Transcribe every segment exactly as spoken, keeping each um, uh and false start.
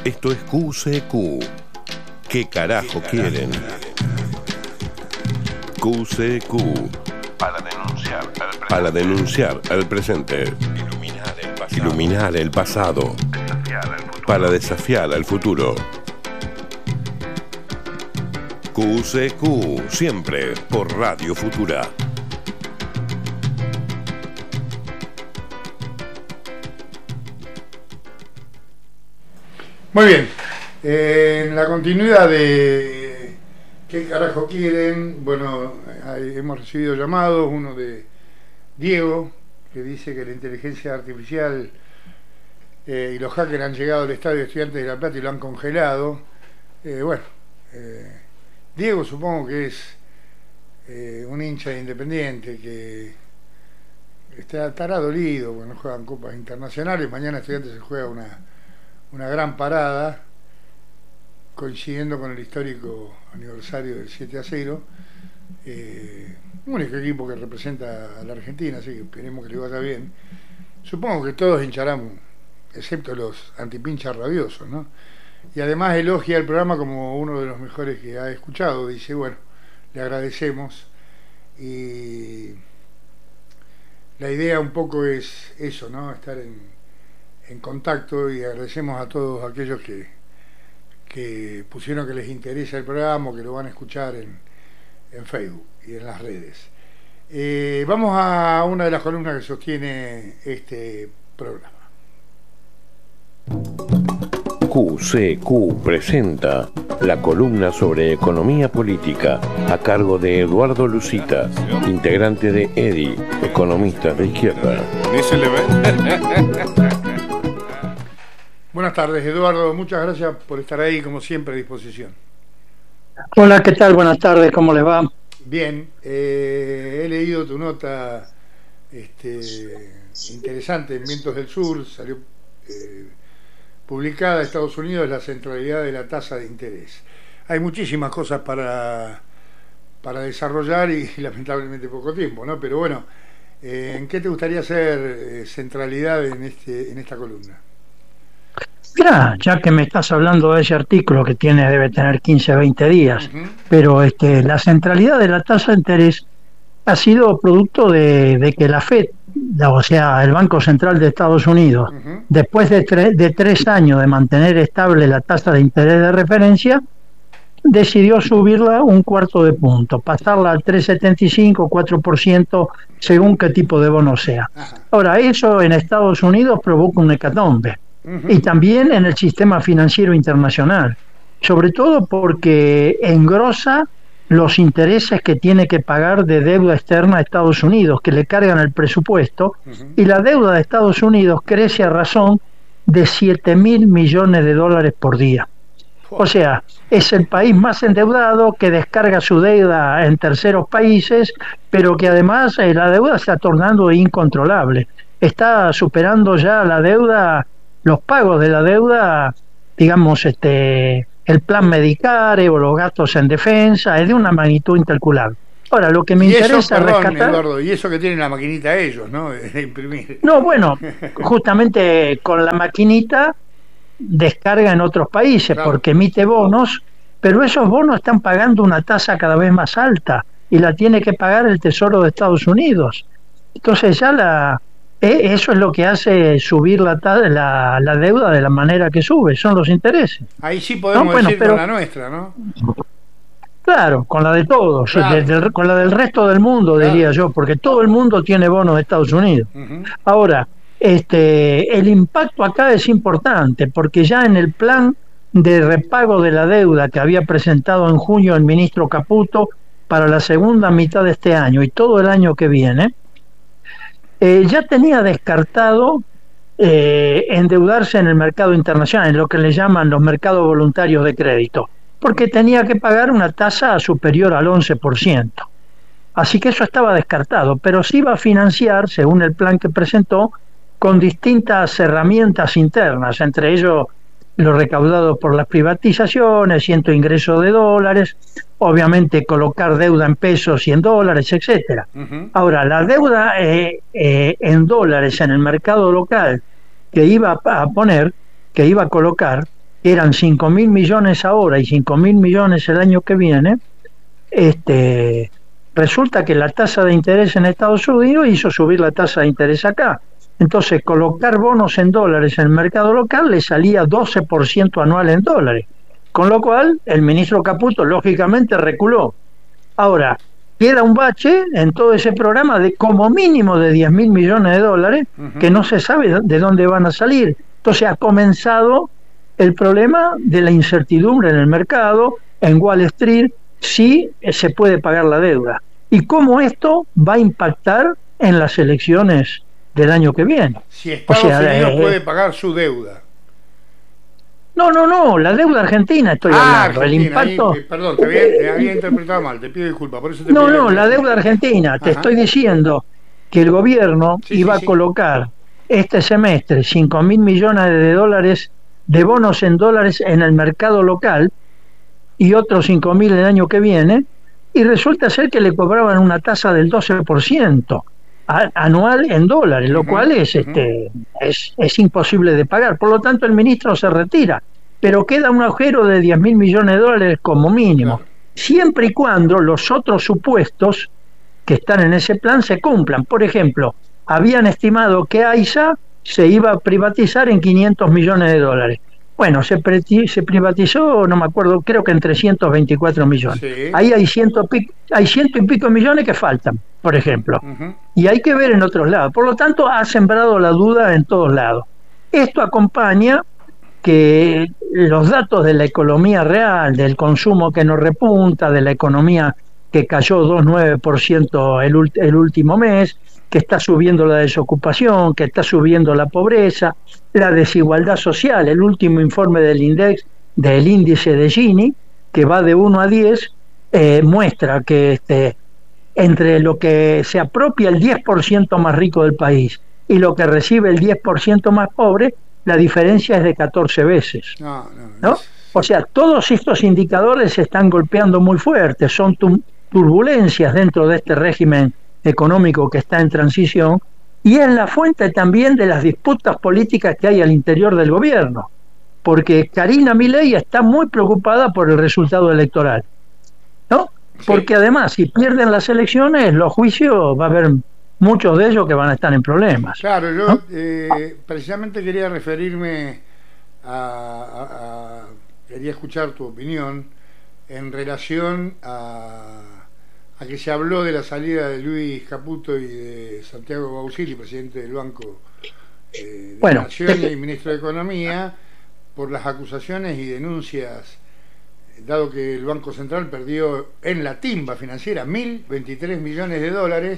Esto es Q C Q. ¿Qué carajo quieren? Q C Q. Para denunciar al presente. Para denunciar al presente. Iluminar el pasado. Iluminar el pasado. Desafiar al futuro. Para desafiar al futuro. Q C Q, siempre por Radio Futura. Muy bien, eh, en la continuidad de ¿qué carajo quieren? Bueno, hay, hemos recibido llamados, uno de Diego, que dice que la inteligencia artificial eh, y los hackers han llegado al estadio de Estudiantes de La Plata y lo han congelado. Eh, bueno, eh, Diego supongo que es eh, un hincha de Independiente, que está, estará dolido porque no juegan copas internacionales. Mañana Estudiantes se juega una... una gran parada, coincidiendo con el histórico aniversario del siete a cero, eh, único equipo que representa a la Argentina, así que esperemos que le vaya bien. Supongo que todos hincharán, excepto los antipinchas rabiosos, ¿no? Y además elogia el programa como uno de los mejores que ha escuchado. Dice, bueno, le agradecemos, y la idea un poco es eso, ¿no? Estar en en contacto, y agradecemos a todos aquellos que, que pusieron que les interesa el programa o que lo van a escuchar en, en Facebook y en las redes. Eh, vamos a una de las columnas que sostiene este programa. Q C Q presenta la columna sobre economía política a cargo de Eduardo Lucita, integrante de E D I, Economistas de Izquierda. Buenas tardes, Eduardo, muchas gracias por estar ahí, como siempre, a disposición. Hola, ¿qué tal? Buenas tardes, ¿cómo les va? Bien, eh, he leído tu nota este, interesante en Vientos del Sur, salió eh, publicada en Estados Unidos, la centralidad de la tasa de interés. Hay muchísimas cosas para, para desarrollar y, y lamentablemente poco tiempo, ¿no? Pero bueno, eh, ¿en qué te gustaría hacer eh, centralidad en, este, en esta columna? Ya, ya que me estás hablando de ese artículo que tiene debe tener quince, veinte días, uh-huh. pero este, la centralidad de la tasa de interés ha sido producto de, de que la Fed, la, o sea, el Banco Central de Estados Unidos, uh-huh. después de, tre- de tres años de mantener estable la tasa de interés de referencia, decidió subirla un cuarto de punto, pasarla al tres coma setenta y cinco, cuatro por ciento, según qué tipo de bono sea. Uh-huh. Ahora, eso en Estados Unidos provoca un hecatombe. Uh-huh. Y también en el sistema financiero internacional, sobre todo porque engrosa los intereses que tiene que pagar de deuda externa a Estados Unidos, que le cargan el presupuesto, uh-huh. y la deuda de Estados Unidos crece a razón de siete mil millones de dólares por día. O sea, es el país más endeudado, que descarga su deuda en terceros países, pero que además eh, la deuda se está tornando incontrolable. Está superando ya la deuda, los pagos de la deuda, digamos, este, el plan Medicare o los gastos en defensa, es de una magnitud incalculable. Ahora, lo que me y interesa eso, perdón, rescatar... Eduardo, y eso que tienen la maquinita ellos, ¿no? De imprimir. No, bueno, justamente con la maquinita descarga en otros países, claro, porque emite bonos, pero esos bonos están pagando una tasa cada vez más alta y la tiene que pagar el Tesoro de Estados Unidos. Entonces ya la... eso es lo que hace subir la, la, la deuda de la manera que sube, son los intereses. Ahí sí podemos, ¿no? Bueno, decir pero, con la nuestra, ¿no? Claro, con la de todos, claro. de, de, con la del resto del mundo, claro, diría yo, porque todo el mundo tiene bonos de Estados Unidos. Uh-huh. Ahora, este, el impacto acá es importante, porque ya en el plan de repago de la deuda que había presentado en junio el ministro Caputo para la segunda mitad de este año y todo el año que viene, Eh, ya tenía descartado eh, endeudarse en el mercado internacional, en lo que le llaman los mercados voluntarios de crédito, porque tenía que pagar una tasa superior al once por ciento. Así que eso estaba descartado, pero se iba a financiar, según el plan que presentó, con distintas herramientas internas, entre ellos lo recaudado por las privatizaciones, ciento ingresos de dólares, obviamente colocar deuda en pesos y en dólares, etcétera. Uh-huh. Ahora, la deuda eh, eh, en dólares en el mercado local que iba a poner, que iba a colocar, que eran cinco mil millones ahora y cinco mil millones el año que viene, este, resulta que la tasa de interés en Estados Unidos hizo subir la tasa de interés acá. Entonces, colocar bonos en dólares en el mercado local le salía doce por ciento anual en dólares. Con lo cual, el ministro Caputo, lógicamente, reculó. Ahora, queda un bache en todo ese programa de como mínimo de diez mil millones de dólares, uh-huh, que no se sabe de dónde van a salir. Entonces, ha comenzado el problema de la incertidumbre en el mercado, en Wall Street, si se puede pagar la deuda. Y cómo esto va a impactar en las elecciones del año que viene. Si Estados o sea, Unidos eh, puede pagar su deuda. No, no, no, la deuda argentina estoy ah, hablando. Argentina, el impacto. ahí, perdón, te había, te había interpretado mal, te pido disculpas. Por eso te no, pido no, la deuda argentina. Ajá. Te estoy diciendo que el gobierno sí, iba sí, sí. a colocar este semestre cinco mil millones de dólares de bonos en dólares en el mercado local y otros cinco mil el año que viene, y resulta ser que le cobraban una tasa del doce por ciento anual en dólares, lo uh-huh, cual es, uh-huh. este, es, es imposible de pagar. Por lo tanto, el ministro se retira, pero queda un agujero de diez mil millones de dólares como mínimo, claro, siempre y cuando los otros supuestos que están en ese plan se cumplan. Por ejemplo, habían estimado que AISA se iba a privatizar en quinientos millones de dólares. Bueno, se, pre se privatizó, no me acuerdo, creo que en trescientos veinticuatro millones. Sí. Ahí hay ciento, hay ciento y pico millones que faltan, por ejemplo. Uh-huh. Y hay que ver en otros lados. Por lo tanto, ha sembrado la duda en todos lados. Esto acompaña que los datos de la economía real, del consumo que no repunta, de la economía que cayó dos coma nueve por ciento el, el último mes, que está subiendo la desocupación, que está subiendo la pobreza, la desigualdad social. El último informe del index, del índice de Gini, que va de uno a diez, eh, muestra que este, entre lo que se apropia el diez por ciento más rico del país y lo que recibe el diez por ciento más pobre, la diferencia es de catorce veces. No, no, ¿no? O sea, todos estos indicadores se están golpeando muy fuerte, son turbulencias dentro de este régimen económico que está en transición, y es la fuente también de las disputas políticas que hay al interior del gobierno, porque Karina Milei está muy preocupada por el resultado electoral, ¿no? Sí. Porque además, si pierden las elecciones, los juicios, va a haber muchos de ellos que van a estar en problemas. Claro, yo ¿no? eh, precisamente quería referirme a, a, a quería escuchar tu opinión en relación a a que se habló de la salida de Luis Caputo y de Santiago Bausili, presidente del Banco eh, de bueno, la Nación y ministro de Economía, por las acusaciones y denuncias, dado que el Banco Central perdió en la timba financiera mil veintitrés millones de dólares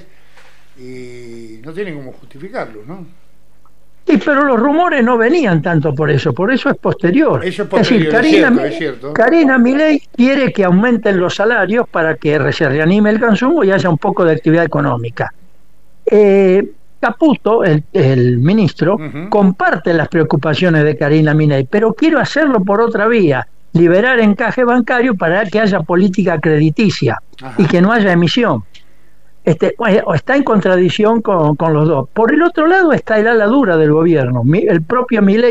y no tienen cómo justificarlo, ¿no? Sí, pero los rumores no venían tanto por eso, por eso es posterior. Eso es posterior, es decir, Karina, es cierto, es cierto. Karina Milei quiere que aumenten los salarios para que se reanime el consumo y haya un poco de actividad económica. Eh, Caputo, el, el ministro, uh-huh. comparte las preocupaciones de Karina Milei, pero quiero hacerlo por otra vía, liberar encaje bancario para que haya política crediticia Ajá. y que no haya emisión. Este, está en contradicción con, con los dos. Por el otro lado está el ala dura del gobierno, el propio Milei